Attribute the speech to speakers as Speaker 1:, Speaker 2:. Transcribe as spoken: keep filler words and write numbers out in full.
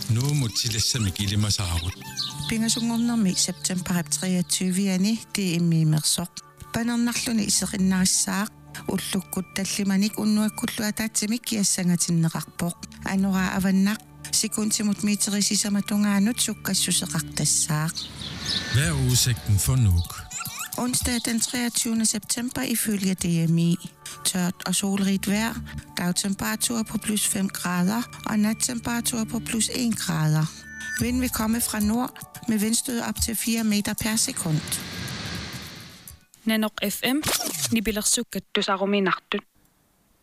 Speaker 1: Nu mutilassami kilimasaarut.
Speaker 2: Pingasungornermi september treogtyve det er mimersoq. Panernerluni iserinnarissaaq ullukkut tallimanik unnuakkulluataatsimik kiassangatinneqarpoq. Anura avannaq sekuntimut meterisisamatungaanut sukkassuseqartassaaq.
Speaker 1: Hvad er udsigten for Nuuk?
Speaker 2: Onsdag den treogtyvende september ifølge D M I. Tørt og solrigt vejr, dagtemperatur på plus fem grader og nattemperatur på plus en grader. Vind vil komme fra nord med vindstød op til fire meter per sekund.
Speaker 3: Nanok F M, nibilersukket tusaruminartut.